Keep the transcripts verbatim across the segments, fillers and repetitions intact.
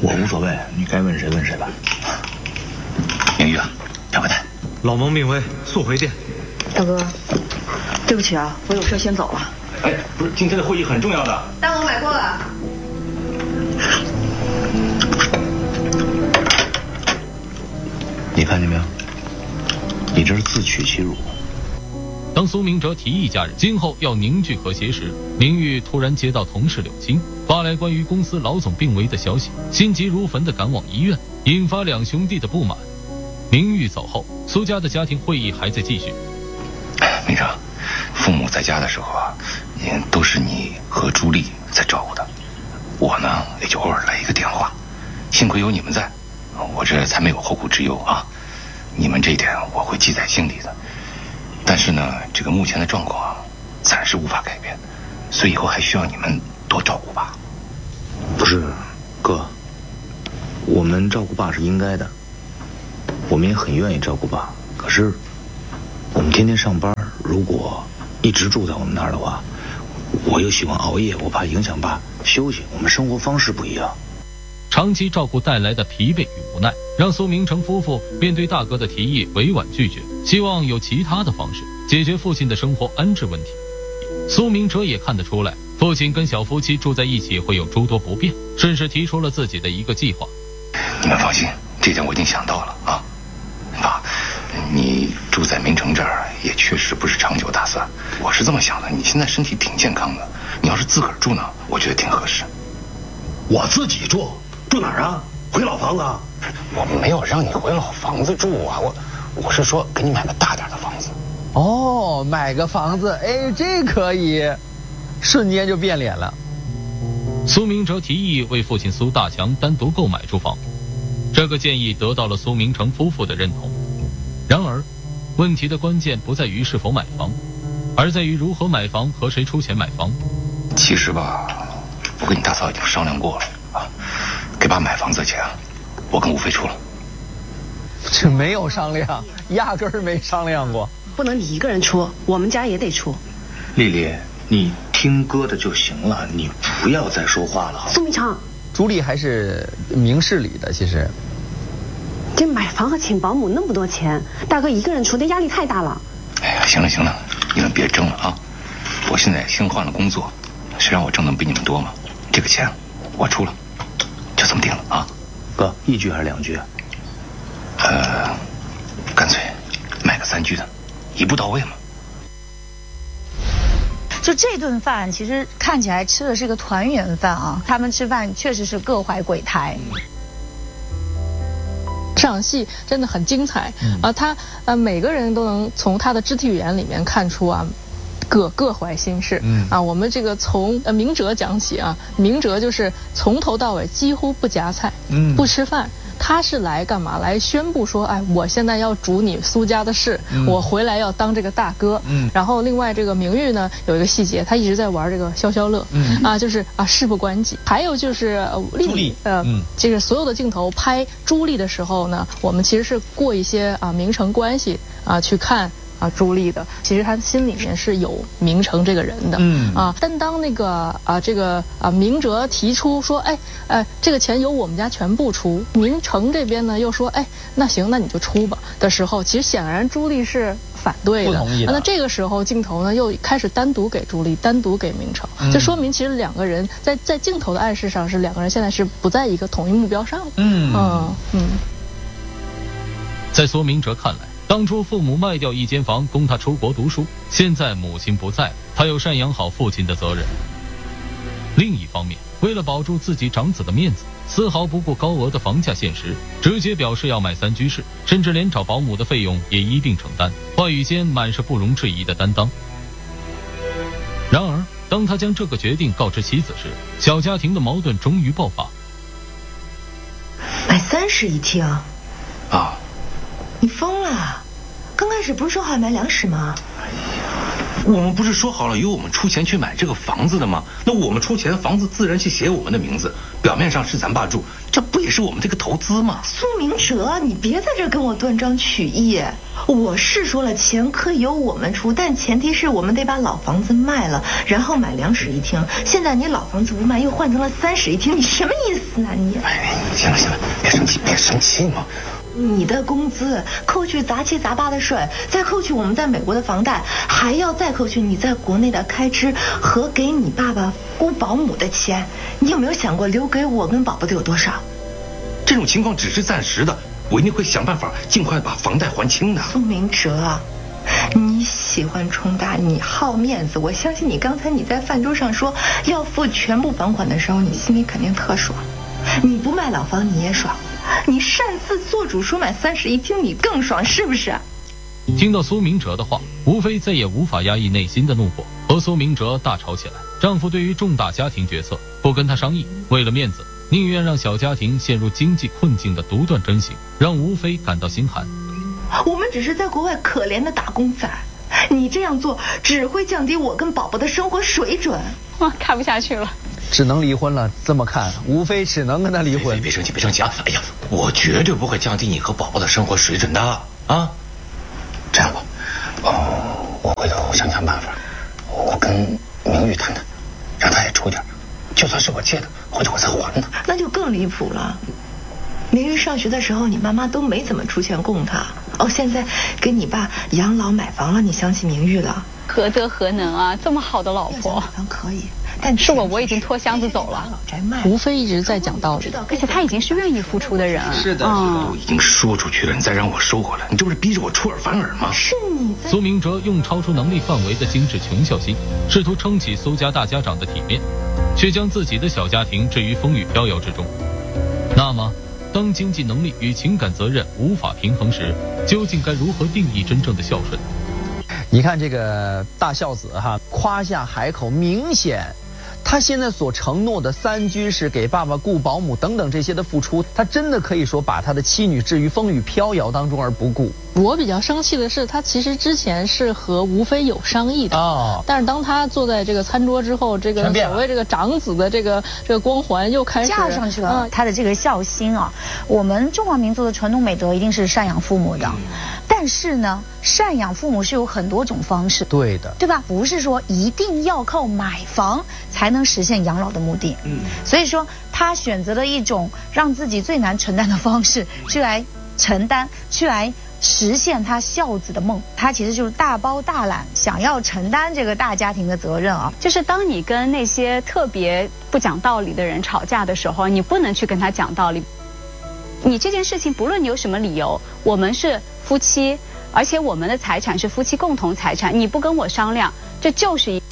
我无所谓，你该问谁问谁吧。 明玉啊，让个蛋。 老蒙命危，速回电。 大哥，对不起啊，我有事先走了。 哎，不是，今天的会议很重要的。 大蒙买过了。 你看见没有？你这是自取其辱。 当苏明哲提议家人今后要凝聚和谐时，明玉突然接到同事柳青发来关于公司老总病危的消息，心急如焚地赶往医院，引发两兄弟的不满。明玉走后，苏家的家庭会议还在继续。 明哲，父母在家的时候啊，也都是你和朱莉在照顾的，我呢也就偶尔来一个电话，幸亏有你们在，我这才没有后顾之忧啊。你们这一点我会记在心里的。但是呢，这个目前的状况暂时无法改变，所以以后还需要你们多照顾吧。 不是，哥，我们照顾爸是应该的，我们也很愿意照顾爸。可是，我们天天上班，如果一直住在我们那儿的话，我又喜欢熬夜，我怕影响爸休息。我们生活方式不一样。 长期照顾带来的疲惫与无奈，让苏明成夫妇面对大哥的提议委婉拒绝，希望有其他的方式解决父亲的生活安置问题。苏明哲也看得出来，父亲跟小夫妻住在一起会有诸多不便，顺势提出了自己的一个计划。 你们放心，这点我已经想到了啊。爸，你住在明城这儿也确实不是长久打算。我是这么想的，你现在身体挺健康的，你要是自个儿住呢，我觉得挺合适。 我自己住。住哪儿啊？回老房子啊？ 我没有让你回老房子住啊，我我是说给你买个大点的房子。 哦，买个房子，哎，这可以，瞬间就变脸了。 苏明哲提议为父亲苏大强单独购买住房，这个建议得到了苏明成夫妇的认同。然而，问题的关键不在于是否买房，而在于如何买房和谁出钱买房。 其实吧，我跟你大嫂已经商量过了啊。给爸买房子的钱啊，我跟吴飞出了。 这没有商量，压根儿没商量过。 不能你一个人出，我们家也得出。 丽丽，你听哥的就行了，你不要再说话了。 苏明成， 朱莉还是明事理的，其实。 这买房和请保姆那么多钱，大哥一个人出，这压力太大了。 哎呀，行了行了，你们别争了啊！我现在新换了工作，谁让我挣的比你们多嘛？这个钱我出了。就这么定了啊， 哥，一句还是两句？ 呃，干脆买个三句的，一步到位嘛。 就这顿饭，其实看起来吃的是个团圆饭啊，他们吃饭确实是各怀鬼胎。 这场戏真的很精彩啊！他呃每个人都能从他的肢体语言里面看出啊。各各怀心事，嗯啊，我们这个从呃明哲讲起啊，明哲就是从头到尾几乎不夹菜，嗯，不吃饭，他是来干嘛？来宣布说，哎，我现在要主你苏家的事，嗯、我回来要当这个大哥，嗯。然后另外这个明玉呢，有一个细节，他一直在玩这个消消乐，嗯啊，就是啊事不关己。还有就是呃朱莉， 呃，嗯，这个所有的镜头拍朱莉的时候呢，我们其实是过一些啊明城关系啊去看。啊，朱莉的，其实他心里面是有明成这个人的，嗯啊，但当那个啊这个啊明哲提出说，哎哎，这个钱由我们家全部出，明成这边呢又说，哎，那行，那你就出吧的时候，其实显然朱莉是反对的， 不同意的。 那这个时候镜头呢又开始单独给朱莉，单独给明成，这、嗯、说明其实两个人在在镜头的暗示上是两个人现在是不在一个统一目标上的，嗯嗯嗯。 在苏明哲看来。当初父母卖掉一间房供他出国读书，现在母亲不在，他有赡养好父亲的责任。另一方面，为了保住自己长子的面子，丝毫不顾高额的房价现实，直接表示要买三居室，甚至连找保姆的费用也一并承担，话语间满是不容置疑的担当。然而，当他将这个决定告知妻子时，小家庭的矛盾终于爆发。 买三室一厅啊！ 你疯了！刚开始不是说好买两室吗？ 哎呀， 我们不是说好了由我们出钱去买这个房子的吗？那我们出钱，房子自然去写我们的名字，表面上是咱爸住，这不也是我们这个投资吗？ 苏明哲，你别在这跟我断章取义。我是说了，钱可以由我们出，但前提是我们得把老房子卖了，然后买两室一厅。现在你老房子不卖，又换成了三室一厅，你什么意思啊你？ 哎，行了行了，别生气，别生气嘛。 你的工资扣去杂七杂八的税，再扣去我们在美国的房贷，还要再扣去你在国内的开支和给你爸爸雇保姆的钱，你有没有想过留给我跟宝宝的有多少？ 这种情况只是暂时的，我一定会想办法尽快把房贷还清的。 苏明哲，你喜欢冲大，你好面子，我相信你刚才你在饭桌上说要付全部房款的时候，你心里肯定特爽。你不卖老房你也爽，你擅自做主说买三室一厅你更爽，是不是？ 听到苏明哲的话，吴非再也无法压抑内心的怒火，和苏明哲大吵起来。丈夫对于重大家庭决策不跟他商议，为了面子宁愿让小家庭陷入经济困境的独断专行，让吴非感到心寒。 我们只是在国外可怜的打工仔，你这样做只会降低我跟宝宝的生活水准。 哇，看不下去了， 只能离婚了。这么看，吴非只能跟他离婚。 别别生气，别生气啊！哎呀，我绝对不会降低你和宝宝的生活水准的啊！这样吧，哦，我回头想想办法，我跟明玉谈谈，让他也出点，就算是我借的，回头我再还他。 那就更离谱了。明玉上学的时候，你妈妈都没怎么出钱供他。哦，现在给你爸养老买房了，你想起明玉了？ 何德何能啊！这么好的老婆， 买房可以，但是我我已经拖箱子走了。 吴非一直在讲道理， 而且他已经是愿意付出的人。 是的，嗯、都已经说出去了，你再让我收回来，你这不是逼着我出尔反尔吗？ 是你在。 苏明哲用超出能力范围的精致穷孝心，试图撑起苏家大家长的体面，却将自己的小家庭置于风雨飘摇之中。那么，当经济能力与情感责任无法平衡时，究竟该如何定义真正的孝顺？ 你看这个大孝子哈，夸下海口，明显他现在所承诺的三居室、给爸爸雇保姆等等这些的付出，他真的可以说把他的妻女置于风雨飘摇当中而不顾。 我比较生气的是，他其实之前是和吴非有商议的，哦，但是当他坐在这个餐桌之后，这个所谓这个长子的这个这个光环又开始架上去了。嗯、他的这个孝心啊，我们中华民族的传统美德一定是赡养父母的，嗯、但是呢，赡养父母是有很多种方式， 对的， 对吧？不是说一定要靠买房才能实现养老的目的。嗯，所以说他选择了一种让自己最难承担的方式，去来承担，去来实现他孝子的梦。他其实就是大包大揽，想要承担这个大家庭的责任啊。 就是当你跟那些特别不讲道理的人吵架的时候，你不能去跟他讲道理。你这件事情不论你有什么理由，我们是夫妻，而且我们的财产是夫妻共同财产，你不跟我商量，这就是一。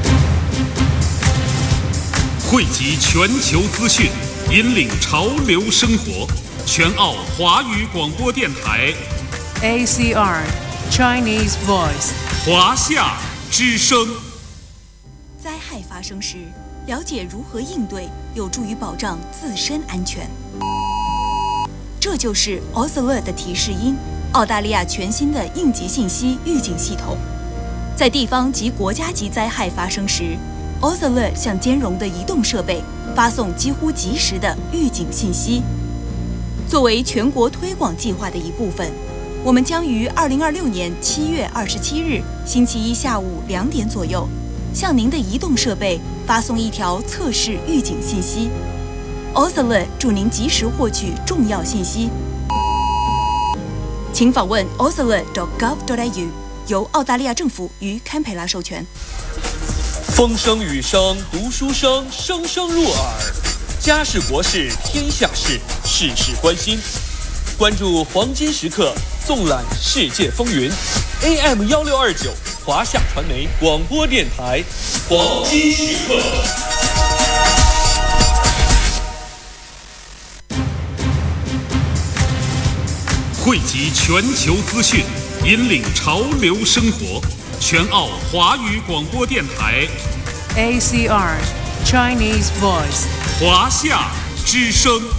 汇集全球资讯，引领潮流生活，全澳华语广播电台 A C R Chinese Voice 华夏之声。 灾害发生时，了解如何应对，有助于保障自身安全。这就是 Ocelot 的提示音，澳大利亚全新的应急信息预警系统。在地方及国家级灾害发生时， Ocelot 向兼容的移动设备发送几乎及时的预警信息。作为全国推广计划的一部分，我们将于二零二六年七月二十七日星期一下午两点左右，向您的移动设备发送一条测试预警信息。Ocelot 助您及时获取重要信息。请访问 ocelot dot gov dot a u， 由澳大利亚政府与堪培拉授权。 风声雨声读书声，声声入耳。家事国事天下事，事事关心。关注黄金时刻，纵览世界风云。A M 幺六二九华夏传媒广播电台，黄金时刻。 汇集全球资讯，引领潮流生活。全澳华语广播电台 A C R Chinese Voice 华夏之声。